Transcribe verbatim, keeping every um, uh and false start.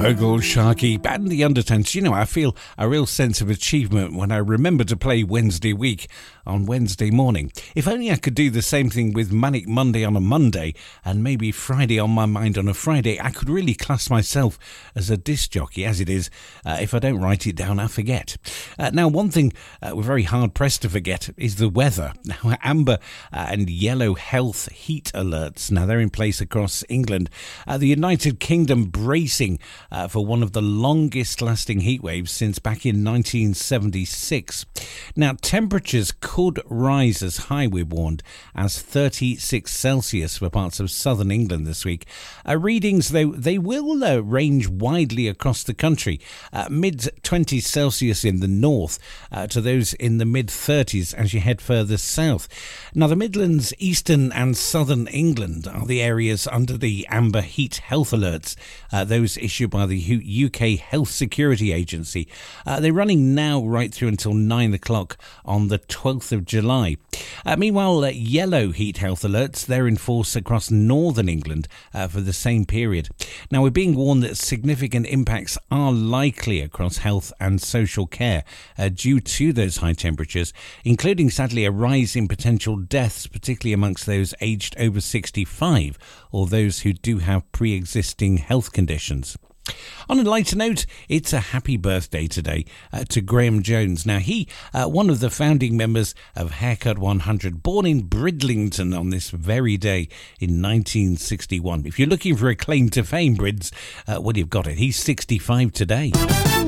Fergal, Sharkey, and the Undertones. You know, I feel a real sense of achievement when I remember to play Wednesday Week on Wednesday morning. If only I could do the same thing with Manic Monday on a Monday and maybe Friday on My Mind on a Friday. I could really class myself as a disc jockey. As it is, uh, if I don't write it down, I forget. Uh, now, one thing uh, we're very hard-pressed to forget is the weather. Now, amber uh, and yellow health heat alerts. Now, they're in place across England. Uh, the United Kingdom bracing uh, for one of the longest-lasting heat waves since back in nineteen seventy-six. Now, temperatures could rise as high, we're warned, as thirty-six Celsius for parts of southern England this week. Uh, readings, though, they will uh, range widely across the country. Uh, mid twenties Celsius in the north uh, to those in the mid thirties as you head further south. Now, the Midlands, eastern and southern England are the areas under the amber heat health alerts, uh, those issued by the U K Health Security Agency. Uh, they're running now right through until nine o'clock on the twelfth of July. Uh, meanwhile, uh, yellow heat health alerts, they're in force across northern England uh, for the same period. Now, we're being warned that significant impacts are likely across health and social care uh, due to those high temperatures, including, sadly, a rise in potential deaths, particularly amongst those aged over sixty-five or those who do have pre-existing health conditions. On a lighter note, it's a happy birthday today uh, to Graham Jones. Now, he, uh, one of the founding members of Haircut one hundred, born in Bridlington on this very day in nineteen sixty-one. If you're looking for a claim to fame, Brids, uh, well, you've got it. He's sixty-five today.